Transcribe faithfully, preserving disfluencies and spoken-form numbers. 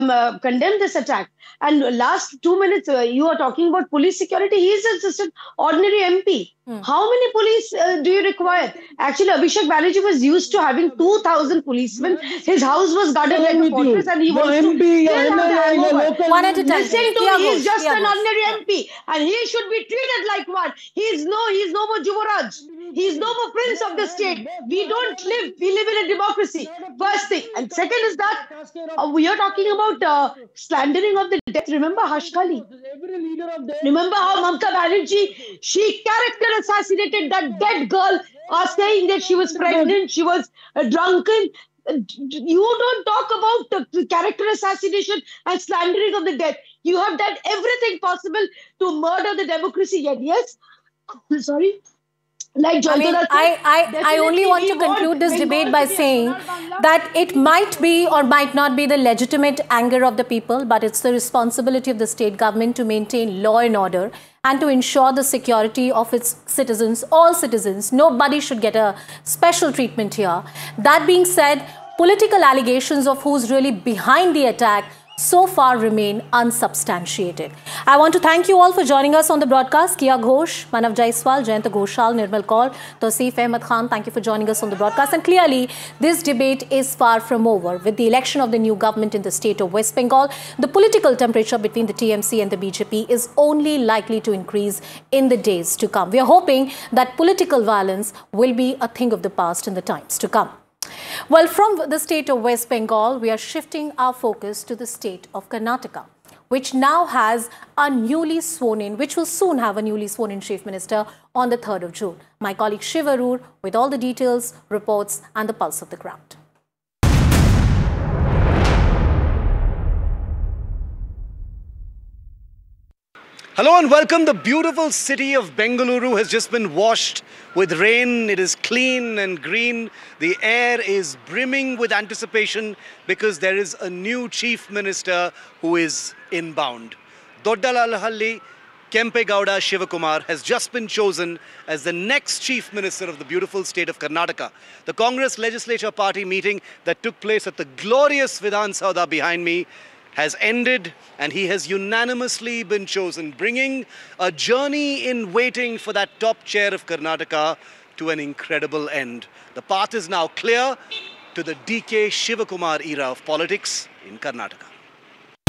uh, condemn this attack. And last two minutes, uh, you are talking about police security. He is just an ordinary M P. Hmm. How many police uh, do you require? Actually, Abhishek Banerjee was used to having two thousand policemen. His house was guarded like a fortress, and he wants to still have the hangover. One at a time. Listen to me, he's just an ordinary M P, and he should be treated like one. He's no, he's no more Juvaraj. He's no more prince of the state. We don't live, we live in a democracy. First thing. And second is that uh, we are talking about uh, slandering of the death. Remember Hashkali? Remember how Mamata Banerjee, she character assassinated that dead girl, uh, saying that she was pregnant, she was uh, drunken. You don't talk about uh, character assassination and slandering of the dead. You have done everything possible to murder the democracy. Yet, yes, sorry. Like I mean, I, I, I only want to conclude this debate by saying that it might be or might not be the legitimate anger of the people, but it's the responsibility of the state government to maintain law and order and to ensure the security of its citizens, all citizens. Nobody should get a special treatment here. That being said, political allegations of who's really behind the attack so far remain unsubstantiated. I want to thank you all for joining us on the broadcast. Kiya Ghosh, Manav Jaiswal, Jayant Ghoshal, Nirmal Kaur, Tausif Ahmed Khan, thank you for joining us on the broadcast. And clearly, this debate is far from over. With the election of the new government in the state of West Bengal, the political temperature between the T M C and the B J P is only likely to increase in the days to come. We are hoping that political violence will be a thing of the past in the times to come. Well, from the state of West Bengal, we are shifting our focus to the state of Karnataka, which now has a newly sworn in, which will soon have a newly sworn in chief minister on the third of June. My colleague Shiv Arur with all the details, reports and the pulse of the ground. Hello and welcome. The beautiful city of Bengaluru has just been washed with rain. It is clean and green. The air is brimming with anticipation because there is a new chief minister who is inbound. Doddalahalli Kempegowda Shivakumar has just been chosen as the next chief minister of the beautiful state of Karnataka. The Congress Legislature Party meeting that took place at the glorious Vidhan Soudha behind me has ended and he has unanimously been chosen, bringing a journey in waiting for that top chair of Karnataka to an incredible end. The path is now clear to the D K Shivakumar era of politics in Karnataka.